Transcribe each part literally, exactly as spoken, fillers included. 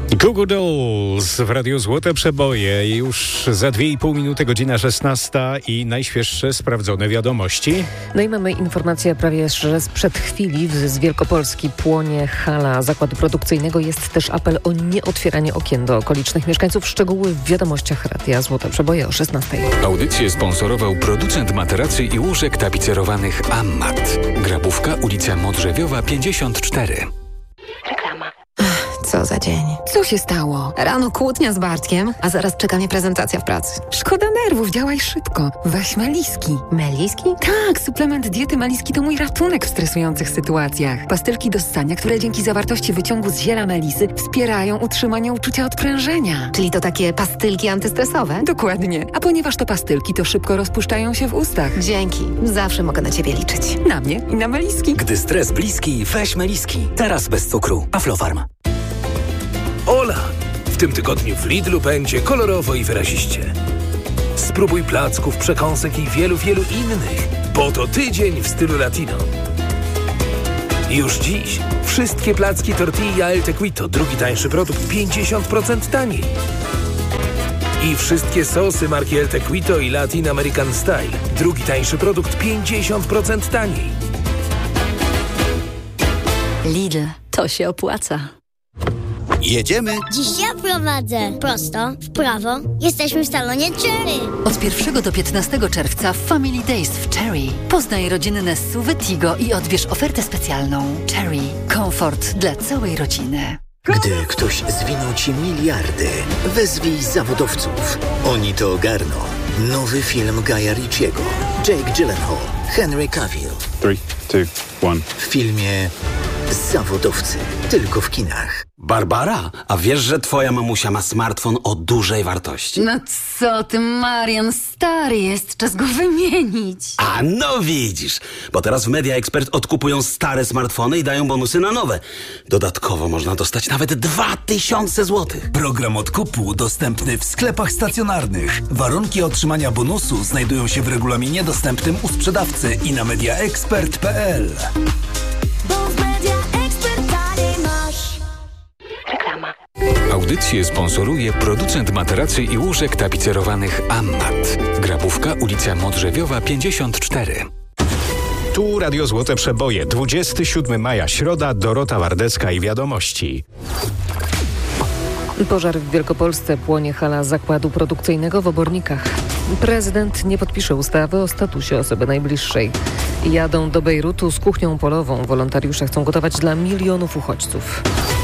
Goo Goo Dolls w Radiu Złote Przeboje. Już za dwie i pół minuty, godzina szesnasta i najświeższe sprawdzone wiadomości. No i mamy informację prawie że sprzed chwili. Z Wielkopolski płonie hala zakładu produkcyjnego. Jest też apel o nieotwieranie okien do okolicznych mieszkańców. Szczegóły w wiadomościach Radia Złote Przeboje o szesnastej. Audycję sponsorował producent materacy i łóżek tapicerowanych Ammat. Grabówka, ulica Modrzewiowa pięćdziesiąt cztery. Reklama. Co za dzień. Co się stało? Rano kłótnia z Bartkiem, a zaraz czeka mnie prezentacja w pracy. Szkoda nerwów, działaj szybko. Weź Meliski. Meliski? Tak, suplement diety Meliski to mój ratunek w stresujących sytuacjach. Pastylki do ssania, które dzięki zawartości wyciągu z ziela melisy wspierają utrzymanie uczucia odprężenia. Czyli to takie pastylki antystresowe? Dokładnie. A ponieważ to pastylki, to szybko rozpuszczają się w ustach. Dzięki. Zawsze mogę na ciebie liczyć. Na mnie i na Meliski. Gdy stres bliski, weź Meliski. Teraz bez cukru. Aflofarm. Ola! W tym tygodniu w Lidlu będzie kolorowo i wyraziście. Spróbuj placków, przekąsek i wielu, wielu innych, bo to tydzień w stylu latino. Już dziś wszystkie placki tortilla El Tequito, drugi tańszy produkt, pięćdziesiąt procent taniej. I wszystkie sosy marki El Tequito i Latin American Style, drugi tańszy produkt, pięćdziesiąt procent taniej. Lidl. To się opłaca. Jedziemy? Dziś ja prowadzę. Prosto, w prawo. Jesteśmy w salonie Cherry. Od pierwszego do piętnastego czerwca Family Days w Cherry. Poznaj rodzinne S U V Tigo i odbierz ofertę specjalną. Cherry. Komfort dla całej rodziny. Gdy ktoś zwinął ci miliardy, wezwij zawodowców. Oni to ogarną. Nowy film Guya Ritchiego. Jake Gyllenhaal, Henry Cavill. trzy, dwa, jeden. W filmie Zawodowcy. Tylko w kinach. Barbara, a wiesz, że twoja mamusia ma smartfon o dużej wartości? No co ty, Marian, stary jest, czas go wymienić. A no widzisz, bo teraz w Media Expert odkupują stare smartfony i dają bonusy na nowe. Dodatkowo można dostać nawet dwa tysiące złotych. Program odkupu dostępny w sklepach stacjonarnych. Warunki otrzymania bonusu znajdują się w regulaminie dostępnym u sprzedawcy i na mediaexpert kropka p l. Audycję sponsoruje producent materacy i łóżek tapicerowanych Ammat. Grabówka, ulica Modrzewiowa pięćdziesiąt cztery. Tu Radio Złote Przeboje, dwudziestego siódmego maja, środa, Dorota Wardecka i wiadomości. Pożar w Wielkopolsce, płonie hala zakładu produkcyjnego w Obornikach. Prezydent nie podpisze ustawy o statusie osoby najbliższej. Jadą do Bejrutu z kuchnią polową. Wolontariusze chcą gotować dla milionów uchodźców.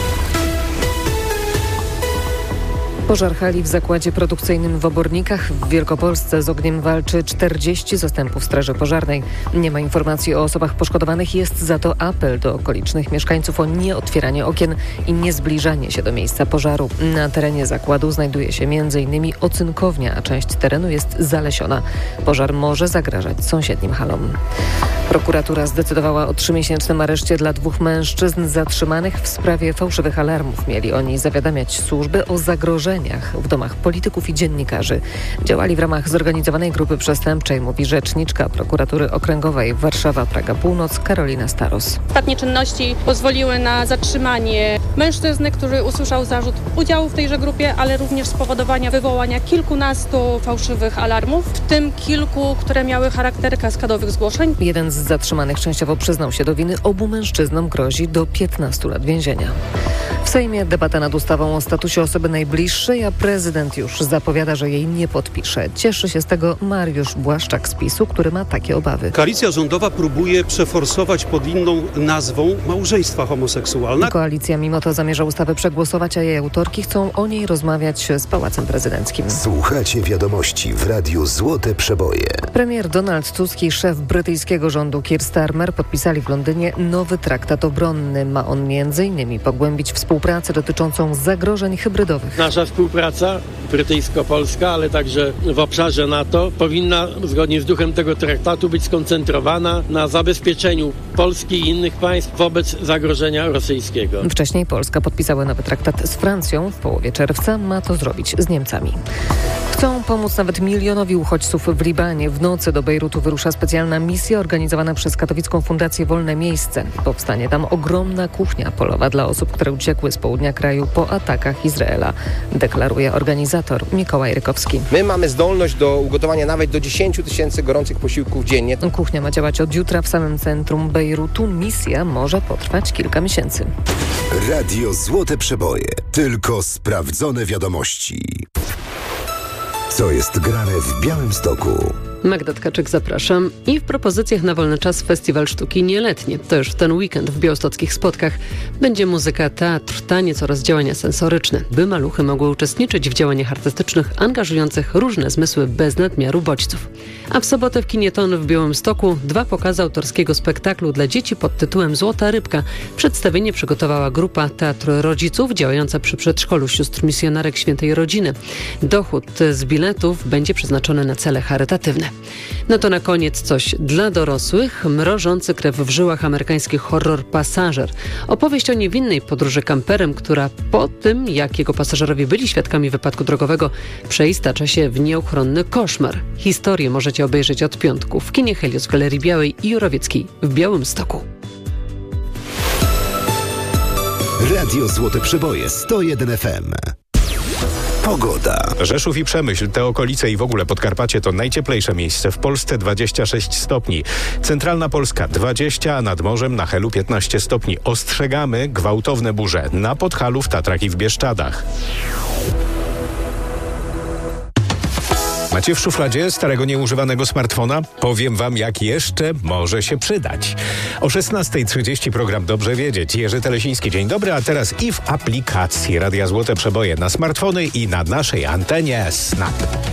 Pożar hali w zakładzie produkcyjnym w Obornikach w Wielkopolsce. Z ogniem walczy czterdzieści zastępów Straży Pożarnej. Nie ma informacji o osobach poszkodowanych. Jest za to apel do okolicznych mieszkańców o nieotwieranie okien i niezbliżanie się do miejsca pożaru. Na terenie zakładu znajduje się między innymi ocynkownia, a część terenu jest zalesiona. Pożar może zagrażać sąsiednim halom. Prokuratura zdecydowała o trzymiesięcznym areszcie dla dwóch mężczyzn zatrzymanych w sprawie fałszywych alarmów. Mieli oni zawiadamiać służby o zagrożeniach w domach polityków i dziennikarzy. Działali w ramach zorganizowanej grupy przestępczej, mówi rzeczniczka Prokuratury Okręgowej Warszawa-Praga Północ Karolina Staros. Ostatnie czynności pozwoliły na zatrzymanie mężczyzny, który usłyszał zarzut udziału w tejże grupie, ale również spowodowania wywołania kilkunastu fałszywych alarmów, w tym kilku, które miały charakter kaskadowych zgłoszeń. Jeden z zatrzymanych częściowo przyznał się do winy. Obu mężczyznom grozi do piętnastu lat więzienia. W Sejmie debata nad ustawą o statusie osoby najbliższej, a prezydent już zapowiada, że jej nie podpisze. Cieszy się z tego Mariusz Błaszczak z PiSu, który ma takie obawy. Koalicja rządowa próbuje przeforsować pod inną nazwą małżeństwa homoseksualne. Koalicja mimo to zamierza ustawę przegłosować, a jej autorki chcą o niej rozmawiać z Pałacem Prezydenckim. Słuchacie wiadomości w Radiu Złote Przeboje. Premier Donald Tusk i szef brytyjskiego rządu Keir Starmer podpisali w Londynie nowy traktat obronny. Ma on między innymi pogłębić współpracę dotyczącą zagrożeń hybrydowych. Nasza współpraca brytyjsko-polska, ale także w obszarze NATO powinna zgodnie z duchem tego traktatu być skoncentrowana na zabezpieczeniu Polski i innych państw wobec zagrożenia rosyjskiego. Wcześniej Polska podpisała nowy traktat z Francją. W połowie czerwca ma to zrobić z Niemcami. Chcą pomóc nawet milionowi uchodźców w Libanie. W nocy do Bejrutu wyrusza specjalna misja organizowana przez katowicką Fundację Wolne Miejsce. Powstanie tam ogromna kuchnia polowa dla osób, które uciekły uciekły z południa kraju po atakach Izraela, deklaruje organizator Mikołaj Rykowski. My mamy zdolność do ugotowania nawet do dziesięć tysięcy gorących posiłków dziennie. Kuchnia ma działać od jutra w samym centrum Bejrutu. Misja może potrwać kilka miesięcy. Radio Złote Przeboje. Tylko sprawdzone wiadomości. Co jest grane w Białymstoku? Magda Tkaczyk, zapraszam. I w propozycjach na wolny czas Festiwal Sztuki Nieletnie. To już w ten weekend w białostockich spotkach będzie muzyka, teatr, taniec oraz działania sensoryczne, by maluchy mogły uczestniczyć w działaniach artystycznych angażujących różne zmysły bez nadmiaru bodźców. A w sobotę w kinie Ton w Białymstoku dwa pokazy autorskiego spektaklu dla dzieci pod tytułem Złota Rybka. Przedstawienie przygotowała grupa Teatru Rodziców działająca przy przedszkolu sióstr misjonarek Świętej Rodziny. Dochód z biletów będzie przeznaczony na cele charytatywne. No to na koniec coś dla dorosłych. Mrożący krew w żyłach amerykański horror Pasażer. Opowieść o niewinnej podróży kamperem, która po tym, jak jego pasażerowie byli świadkami wypadku drogowego, przeistacza się w nieuchronny koszmar. Historię możecie obejrzeć od piątku w kinie Helios w Galerii Białej i Jurowieckiej w Białymstoku. Radio Złote Przeboje sto jeden F M. Pogoda. Rzeszów i Przemyśl, te okolice i w ogóle Podkarpacie to najcieplejsze miejsce w Polsce, dwadzieścia sześć stopni. Centralna Polska dwadzieścia, a nad morzem na Helu piętnaście stopni. Ostrzegamy gwałtowne burze na Podhalu, w Tatrach i w Bieszczadach. Macie w szufladzie starego, nieużywanego smartfona? Powiem wam, jak jeszcze może się przydać. O szesnasta trzydzieści program Dobrze Wiedzieć. Jerzy Telesiński, dzień dobry, a teraz i w aplikacji Radia Złote Przeboje na smartfony i na naszej antenie Snap.